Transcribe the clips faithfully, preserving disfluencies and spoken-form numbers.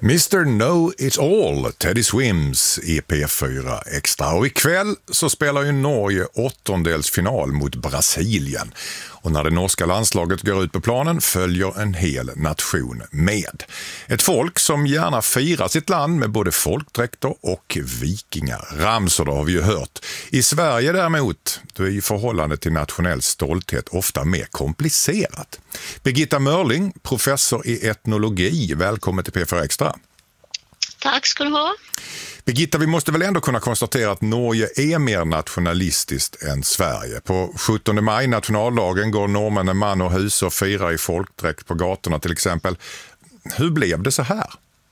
mister Know It All, Teddy Swims i P fyra Extra. Och ikväll så spelar ju Norge åttondelsfinal mot Brasilien. Och när det norska landslaget går ut på planen följer en hel nation med. Ett folk som gärna firar sitt land med både folkdräkter och vikingar. Ramsor, det har vi ju hört. I Sverige däremot, då är ju förhållandet till nationell stolthet ofta mer komplicerat. Birgitta Mörling, professor i etnologi, välkommen till P fyra Extra. Tack ska du ha. Birgitta, vi måste väl ändå kunna konstatera att Norge är mer nationalistiskt än Sverige. På sjuttonde maj, nationaldagen, går norrmännen man och hus och firar i folkdräkt på gatorna till exempel. Hur blev det så här?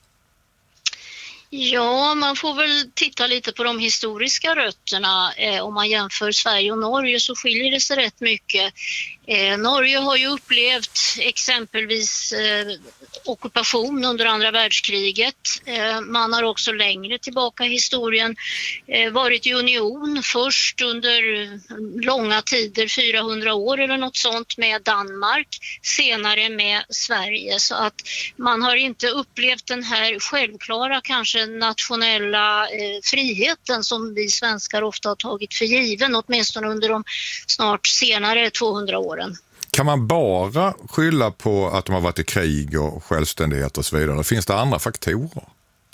Ja, man får väl titta lite på de historiska rötterna. Eh, om man jämför Sverige och Norge så skiljer det sig rätt mycket. Eh, Norge har ju upplevt exempelvis eh, ockupation under andra världskriget. Eh, man har också längre tillbaka i historien eh, varit i union först under långa tider, fyrahundra år eller något sånt, med Danmark, senare med Sverige. Så att man har inte upplevt den här självklara kanske nationella eh, friheten som vi svenskar ofta har tagit för given, åtminstone under de snart senare tvåhundra åren. Kan man bara skylla på att de har varit i krig och självständighet och så vidare? Finns det andra faktorer?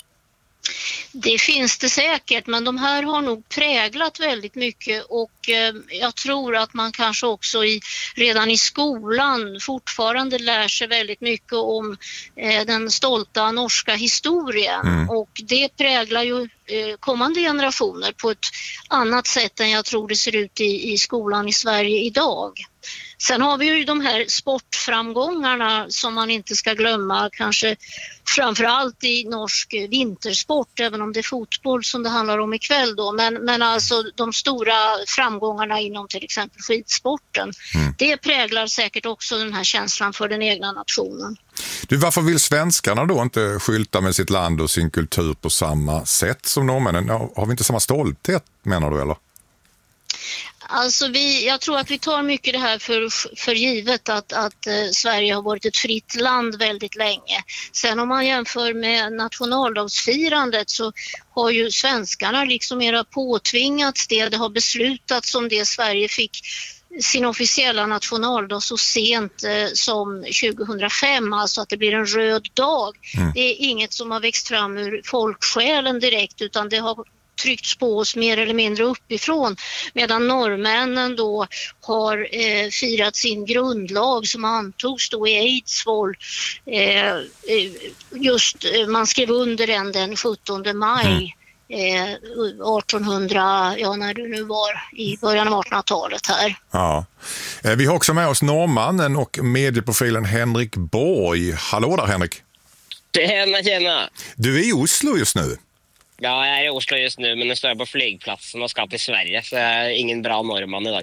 Det finns det säkert, men de här har nog präglat väldigt mycket och eh, jag tror att man kanske också i, redan i skolan fortfarande lär sig väldigt mycket om eh, den stolta norska historien. Mm. Och det präglar ju eh, kommande generationer på ett annat sätt än jag tror det ser ut i, i skolan i Sverige idag. Sen har vi ju de här sportframgångarna som man inte ska glömma, kanske framförallt i norsk vintersport, även om det är fotboll som det handlar om ikväll då. Men, men alltså de stora framgångarna inom till exempel skidsporten, mm. det präglar säkert också den här känslan för den egna nationen. Du, varför vill svenskarna då inte skylta med sitt land och sin kultur på samma sätt som norrmännen? Har vi inte samma stolthet, menar du, eller? Alltså vi, jag tror att vi tar mycket det här för, för givet att, att eh, Sverige har varit ett fritt land väldigt länge. Sen om man jämför med nationaldagsfirandet så har ju svenskarna liksom mera påtvingats det. Det har beslutats om det. Sverige fick sin officiella nationaldag så sent eh, som tjugohundrafem, alltså att det blir en röd dag. Mm. Det är inget som har växt fram ur folksjälen direkt, utan det har tryckts på oss mer eller mindre uppifrån, medan norrmännen då har eh, firat sin grundlag som antogs då i Eidsvoll. Eh, just eh, man skrev under den den sjuttonde maj eh, artonhundra, ja när det nu var i början av artonhundratalet här. Ja. Eh, vi har också med oss norrmannen och medieprofilen Henrik Borg. Hallå där, Henrik. Tjena, tjena. Du är i Oslo just nu. Ja, jag är i Oslo just nu, men nu står jag på flygplatsen och ska till Sverige, så jag är ingen bra norrman idag.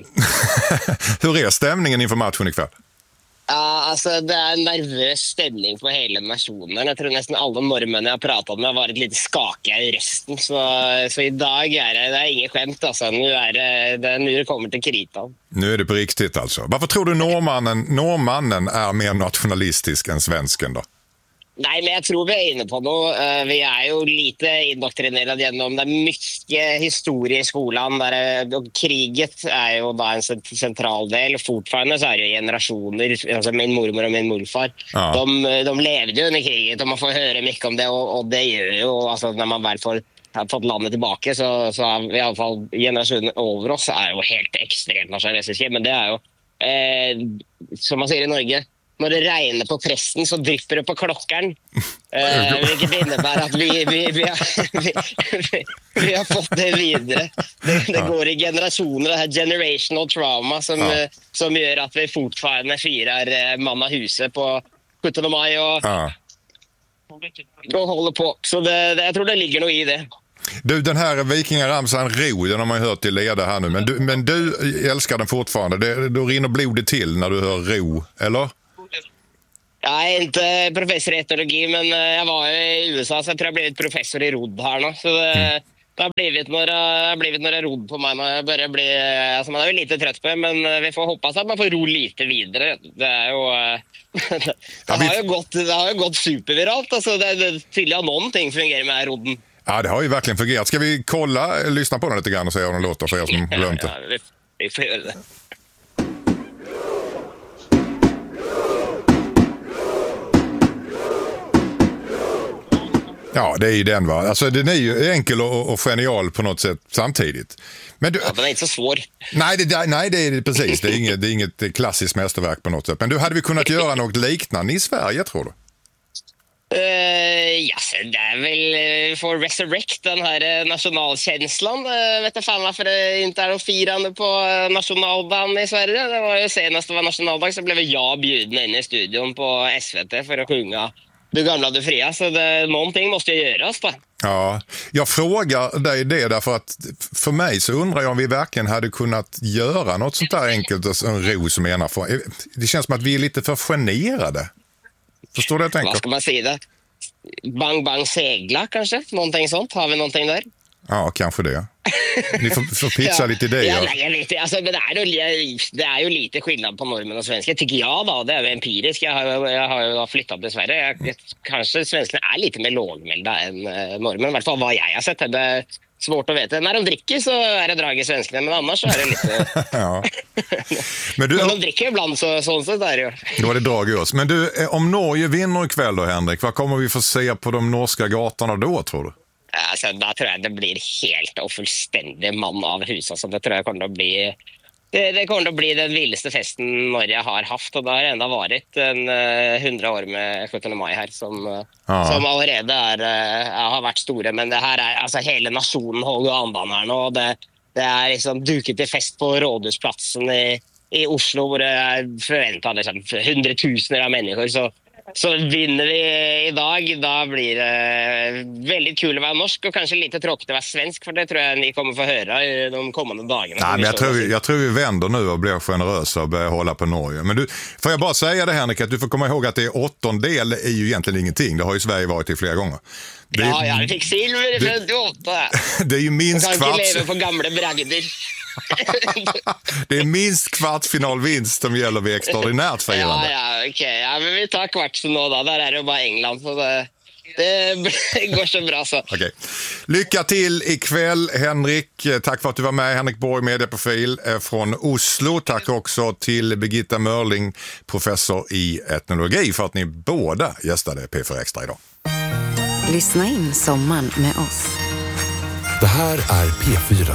Hur är stämningen inför matchen ikväll? Ja, alltså det är en nervös stämning på hela nationen. Jag tror nästan alla norrmän jag har pratat med har varit lite skakiga i rösten, så, så idag är det, det är inget skämt alltså. Nu är det, det, nu det kommer till kritan. Nu är det på riktigt alltså. Varför tror du norrmannen, norrmannen är mer nationalistisk än svensken då? Nej, men jag tror vi är inne på det. Vi är ju lite indoktrinerade genom det mycket historia i skolan. Där, och kriget är ju då en central del. Fortfarande så är det generationer, alltså min mormor och min morfar. Ja. De, de levde under kriget och man får höra mycket om det. Och, och det gör ju, alltså när man väl får har fått landet tillbaka så, så är i alla fall generationen över oss är ju helt extremt nationalistiskt. Men det är ju, eh, som man säger i Norge, när det regnar på pressen så drypper det på klockan. Eh, vilket innebär att vi, vi, vi, har, vi, vi, vi har fått det vidare. Det, det går i generationer, det här generational trauma som, ja. som gör att vi fortfarande firar manna huset på sjuttonde maj och, ja. och håller på. Så det, det, jag tror det ligger nog i det. Du, den här vikingaramsan ro, den har man ju hört till leda här nu. Men du, men du älskar den fortfarande. Det, då rinner blodet till när du hör ro, eller? Jag är inte professor i etnologi, men jag var i U S A så jag tror jag blev professor i rodd här nu. Så det, mm. Det har blivit några, det har blivit några rod på mig. Man, börjar bli, alltså man är ju lite trött på det, men vi får hoppas att man får ro lite vidare. Det är ju... det, har ju gått, det har ju gått superviralt. Alltså det, det tydligen någonting fungerar med rodden. Ja, det har ju verkligen fungerat. Ska vi kolla, lyssna på den lite grann och se hur den låter för er som glömt det? Ja, vi, vi får göra det. Ja, det är ju den, va? Alltså den är ju enkel och, och genial på något sätt samtidigt. Men du, ja, den är inte så svår. Nej, det, nej, det är precis. Det är, inget, det är inget klassiskt mästerverk på något sätt. Men du, hade vi kunnat göra något liknande i Sverige, tror du? Uh, ja, så det är väl uh, för resurrect den här uh, nationalkänslan. Uh, vet jag fan varför det inte är något firande på uh, nationaldagen i Sverige. Det var ju senast det var nationaldag så blev jag bjuden in i studion på S V T för att sjunga Du gamla, du fria. Så det, någonting måste ju göras då. Ja, jag frågar dig det därför att för mig så undrar jag om vi verkligen hade kunnat göra något sånt där enkelt som en ro som ena för. Det känns som att vi är lite för generade. Förstår du vad jag tänker? Vad ska man säga? Bang bang segla kanske? Någonting sånt? Har vi någonting där? Ja, kanske det. Ni får, får pitcha ja. lite idéer. Ja, nej, jag vet inte. Alltså, men det, är ju, det är ju lite skillnad på normen och svenska, tycker jag då. Det är ju empiriskt. Jag har, jag har ju flyttat till Sverige. Jag, kanske svenskarna är lite mer lågmälda än uh, normen. I alla fall vad jag har sett. Det är svårt att veta. När de dricker så är det drag i svenskarna, men annars så är det lite... ja. Men, du, men de dricker ibland så, så, så där ju. Då är det drag i oss. Men du, om Norge vinner ikväll då, Henrik, vad kommer vi få se på de norska gatorna då, tror du? Alltså, då tror jag det blir helt och fullständig man av huset. Alltså, det tror jag kommer att bli... Det, det kommer att bli den vildaste festen Norge har haft, och det har ända varit en uh, hundra år med sjuttonde maj här som, uh, som allerede är, uh, har varit stora. Men det här är, alltså hela nationen håller andan här nu, och det, det är liksom duket till fest på Rådhusplatsen i, i Oslo, där jag förväntar liksom hundratusen av människor. Så Så vinner vi idag, då blir det väldigt kul att vara norsk och kanske lite tråkigt att vara svensk, för det tror jag ni kommer få höra i de kommande dagarna. Nej, men jag, tror, jag tror vi vänder nu och blir generösa och börjar hålla på Norge. Men du, får jag bara säga det, Henrik, att du får komma ihåg att det är åttondel är ju egentligen ingenting. Det har ju Sverige varit i flera gånger. Det, ja, jag fick silver i femtioåtta. Det är ju minst kvarts... kvarts... kan inte leva på gamla bragder. Det är minst kvartsfinalvinst som gäller vid extraordinärt firande. Ja, ja, okej. Okay. Ja, men vi tar kvartsen då, då. Där är det bara England, så det, det går så bra så. Okay. Lycka till ikväll, Henrik. Tack för att du var med. Henrik Borg, medieprofil från Oslo. Tack också till Birgitta Mörling, professor i etnologi, för att ni båda gästade P fyra Extra idag. Lyssna in sommaren med oss. Det här är P fyra.